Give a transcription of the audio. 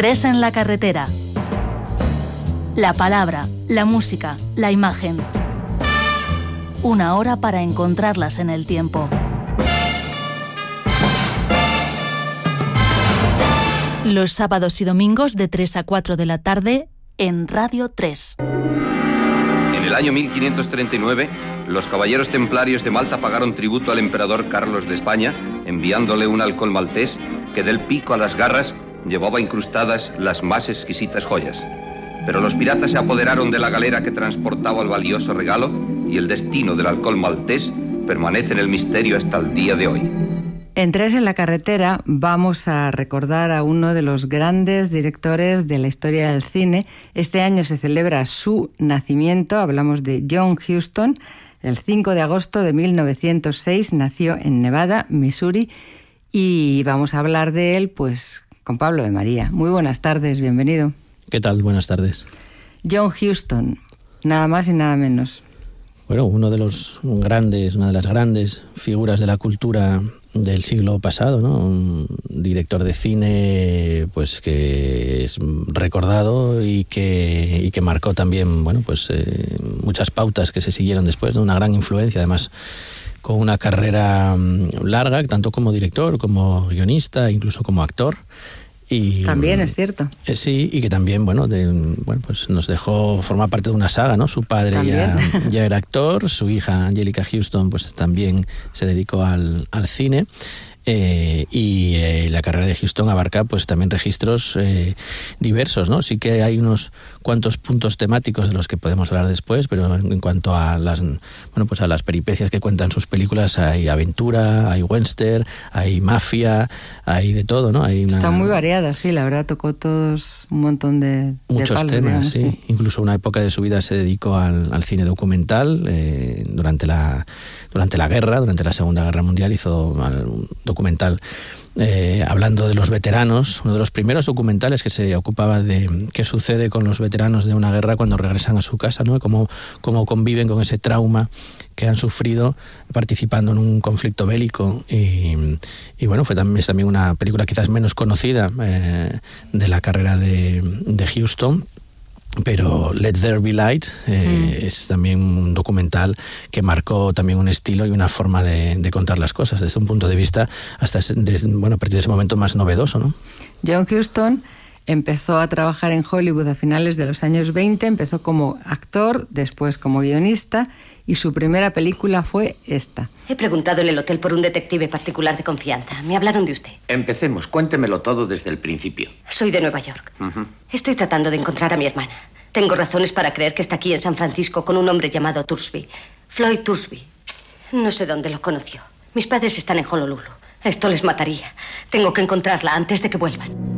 Tres en la carretera. La palabra, la música, la imagen. Una hora para encontrarlas en el tiempo. Los sábados y domingos de 3 a 4 de la tarde en Radio 3. En el año 1539, los caballeros templarios de Malta pagaron tributo al emperador Carlos de España, enviándole un halcón maltés que del pico a las garras llevaba incrustadas las más exquisitas joyas. Pero los piratas se apoderaron de la galera que transportaba el valioso regalo y el destino del halcón maltés permanece en el misterio hasta el día de hoy. En Tres en la carretera vamos a recordar a uno de los grandes directores de la historia del cine. Este año se celebra su nacimiento, hablamos de John Huston. El 5 de agosto de 1906 nació en Nevada, Missouri, y vamos a hablar de él pues con Pablo de María. Muy buenas tardes, bienvenido. ¿Qué tal? Buenas tardes. John Huston, nada más y nada menos. Bueno, una de las grandes figuras de la cultura del siglo pasado, ¿no? Un director de cine pues que es recordado y que marcó también, bueno, pues muchas pautas que se siguieron después, ¿no? Una gran influencia, además con una carrera larga, tanto como director, como guionista, incluso como actor. Y, también es cierto. Sí, y que también, pues nos dejó formar parte de una saga, ¿no? Su padre ya era actor, su hija Angelica Huston pues también se dedicó al cine. Y la carrera de Huston abarca pues también registros diversos, ¿no? Sí que hay unos cuantos puntos temáticos de los que podemos hablar después, pero en cuanto a las peripecias que cuentan sus películas, hay aventura, hay western, hay mafia, hay de todo, ¿no? Está muy variada, sí, la verdad tocó todos un montón de muchos palos, temas, digamos, sí. Incluso una época de su vida se dedicó al cine documental. Durante la guerra, durante la Segunda Guerra Mundial, hizo un documental hablando de los veteranos, uno de los primeros documentales que se ocupaba de qué sucede con los veteranos de una guerra cuando regresan a su casa, ¿no? Cómo conviven con ese trauma que han sufrido participando en un conflicto bélico. Y bueno, es también una película quizás menos conocida de la carrera de Huston. Pero Let There Be Light es también un documental que marcó también un estilo y una forma de contar las cosas desde un punto de vista a partir de ese momento más novedoso, ¿no? John Huston empezó a trabajar en Hollywood a finales de los años 20, empezó como actor, después como guionista, y su primera película fue esta. He preguntado en el hotel por un detective particular de confianza. Me hablaron de usted. Empecemos, cuéntemelo todo desde el principio. Soy de Nueva York. Estoy tratando de encontrar a mi hermana. Tengo razones para creer que está aquí en San Francisco con un hombre llamado Thursby. Floyd Thursby. No sé dónde lo conoció. Mis padres están en Honolulu. Esto les mataría. Tengo que encontrarla antes de que vuelvan.